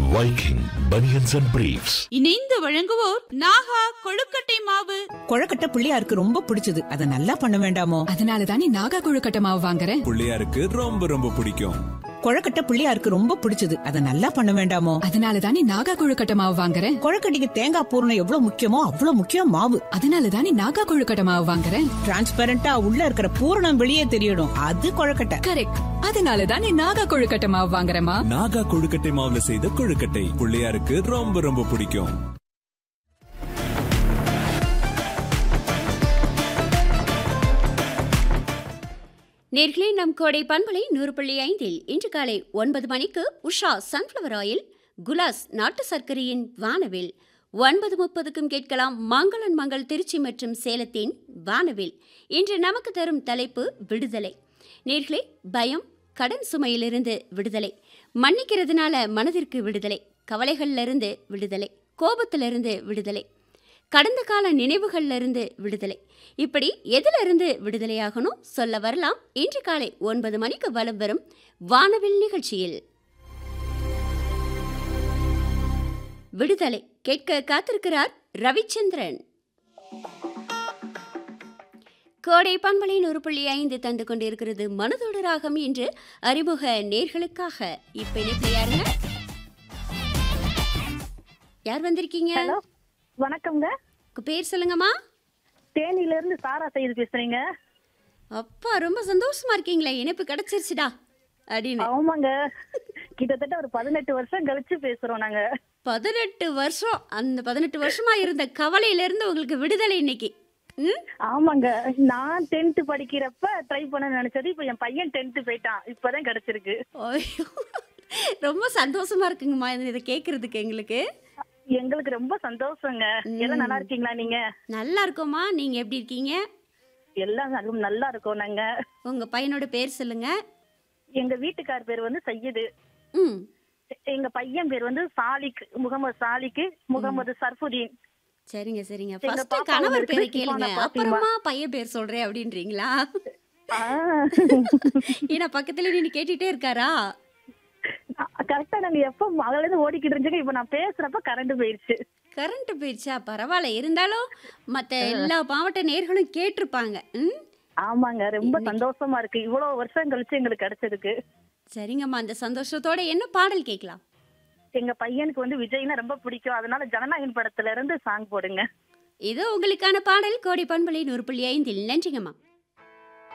Viking Bunions and Briefs. இணைந்து வழங்குவோர் நாகா கொழுக்கட்டை மாவு. கொழுக்கட்டை பிள்ளையாருக்கு ரொம்ப பிடிச்சது, அதை நல்லா பண்ண வேண்டாமோ? அதனாலதான் நாகா கொழுக்கட்டை மாவு வாங்குறேன். பிள்ளையாருக்கு ரொம்ப ரொம்ப பிடிக்கும். கொழுக்கட்டை பிள்ளையாருக்கு ரொம்ப பிடிச்சது, அதை நல்லா பண்ண வேண்டாமோ? அதனாலதானே நாகா கொழுக்கட்டை மாவு வாங்குறேன். கொழுக்கட்டைக்கு தேங்காய் பூரணம் எவ்வளவு முக்கியமோ அவ்வளவு முக்கியம் மாவு. அதனாலதானே நாகா கொழுக்கட்டை மாவு வாங்குறேன். டிரான்ஸ்பரண்டா உள்ள இருக்கிற பூரணம் வெளியே தெரியணும், அது கொழுக்கட்டை. கரெக்ட். அதனாலதானே நாகா கொழுக்கட்டை மாவு வாங்குறேமா. நாகா கொழுக்கட்டை மாவுல செய்த கொழுக்கட்டை பிள்ளையாருக்கு ரொம்ப ரொம்ப பிடிக்கும். நேர்களே, நம் கோடை பண்பலை 100.5 இன்று காலை 9 மணிக்கு உஷா சன்ஃப்ளவர் ஆயில், குலாஸ் நாட்டு சர்க்கரையின் வானவில். 9:30க்கும் கேட்கலாம் மங்களன் மங்கள் திருச்சி மற்றும் சேலத்தின் வானவில். இன்று நமக்கு தரும் தலைப்பு விடுதலை. நேர்களே, பயம், கடன் சுமையிலிருந்து விடுதலை, மன்னிக்கிறதுனால மனதிற்கு விடுதலை, கவலைகளிலிருந்து விடுதலை, கோபத்திலிருந்து விடுதலை, கடந்த கால நினைவுகளிலிருந்து விடுதலை, இப்படி எதிலிருந்து விடுதலையாகணும் சொல்ல வரலாம். இன்று காலை 9 மணிக்கு வலம் வரும் வானவில் நிகழ்ச்சியில் விடுதலை கேட்க காத்திருக்கிறார் ரவிச்சந்திரன். கோடை பண்பலை 100.5 தந்து கொண்டிருக்கிறது மனதோடு ராகம். இன்று அறிமுக நேர்களுக்காக இப்ப இணைப்பில் யாருங்க, யார் வந்திருக்கீங்க? வணக்கம்ங்க. பேர் சொல்லுங்கம்மா. தேனில இருந்து சாரா செய்து பேசுறீங்க. அப்பா, ரொம்ப சந்தோஷமா இருக்கீங்களே, இணைப்பு கிடைச்சிருச்சுடா அப்படின்னு. ஆமாங்க, கிட்டத்தட்ட ஒரு 18 வருஷம் கழிச்சு பேசுறோம் நாங்க. 18 வருஷம். அந்த 18 வருஷமா இருந்த கவலையில இருந்து உங்களுக்கு விடுதலை இன்னைக்கு. ஆமாங்க, நான் 10th படிக்கிறப்ப ட்ரை பண்ண நினைச்சது, இப்ப என் பையன் 10th போயிட்டான், இப்பதான் கிடைச்சிருக்கு. ரொம்ப சந்தோஷமா இருக்குங்கம்மா இதை கேக்குறதுக்கு. எங்களுக்கு ரொம்ப சந்தோஷங்க. எல்லாம் நல்லா இருக்கீங்களா நீங்க? நல்லா இருக்கோம்மா, நீங்க எப்படி இருக்கீங்க? எல்லாம் நல்லா இருக்கோம் நாங்க. உங்க பையனோட பேர் சொல்லுங்க. எங்க வீட்டுக்கார் பேர் வந்து சையது. எங்க பையன் பேர் வந்து சாலிக், முகமது சாலிக், முகமது சர்ஃபுதீன். சரிங்க சரிங்க. ஃபர்ஸ்ட் கணவர் பேரை கேளுங்க, அப்புறமா பையன் பேர் சொல்றேன் அப்படின்றீங்களா? ஏன்னா பக்கத்துல நின்னு கேட்டுட்டே இருக்காரா? கரெக்டா நாங்க எப்ப மகள இருந்து ஓடிக்கிட்டு இருந்துச்சு, இப்ப நான் பேசுறப்ப கரண்ட் போயிருச்சு. கரண்ட் போயிருச்சா? பரவாயில்ல, இருந்தாலும் மத்த எல்லா மாவட்ட நேர்களும் கேட்டிருப்பாங்க. ஆமாங்க, ரொம்ப சந்தோஷமா இருக்கு, இவ்வளவு வருஷம் கழிச்சு எங்களுக்கு கிடைச்சதுக்கு. சரிங்கம்மா, அந்த சந்தோஷத்தோட என்ன பாடல் கேட்கலாம்? எங்க பையனுக்கு வந்து விஜய்னா ரொம்ப பிடிக்கும், அதனால ஜனநாயகன் படத்துல இருந்து சாங் போடுங்க. இது உங்களுக்கான பாடல். கோடை பண்பலை 100.5. நன்றிங்கம்மா.